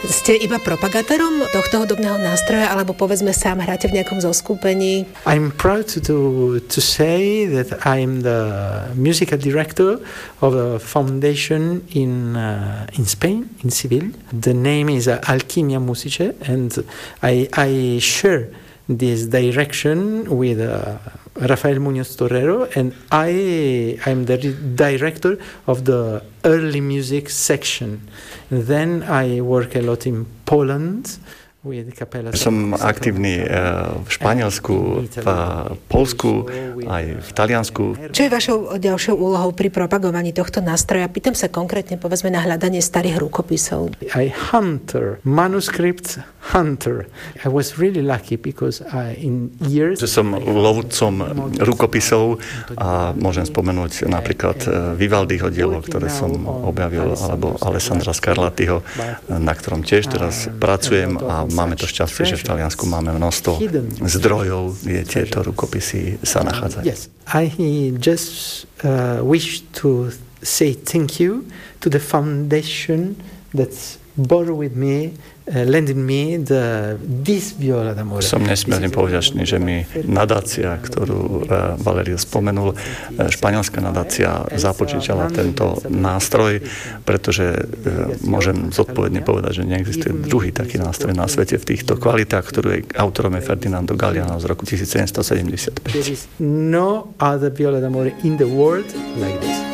Ste iba propagátorom tohto hudobného nástroja, alebo povedzme sám hráte v nejakom zoskupení? I'm proud to say that I'm the musical director of a foundation in Spain, in Seville. The name is Alchimia Musice, and I share this direction with Rafael Muñoz Torrero, and I'm the director of the early music section. Then I work a lot in Poland. Som aktívny v Španielsku, v Poľsku, aj v Taliansku. Čo je vašou ďalšou úlohou pri propagovaní tohto nástroja? Pýtam sa konkrétne, povedzme, na hľadanie starých rukopisov. Manuscript hunter. I was really lucky because in years... Som lovcom rukopisov a môžem spomenúť napríklad Vivaldiho dielo, ktoré som objavil, alebo Alessandra Scarlattiho, na ktorom tiež teraz pracujem a máme to šťastie, že v Taliansku máme množstvo zdrojov, kde tieto rukopisy sa nachádzajú. Yes. I just wish to say thank you to the foundation that's born with me, lending me this viola d'amore. Som nesmierne povďačný, že mi nadácia, ktorú Valerio spomenul, španielská nadácia zapožičala tento nástroj, pretože môžem zodpovedne povedať, že neexistuje druhý taký nástroj na svete v týchto kvalitách, ktorú je autorom je Ferdinando Galliano z roku 1775. There is no other viola d'amore in the world like this.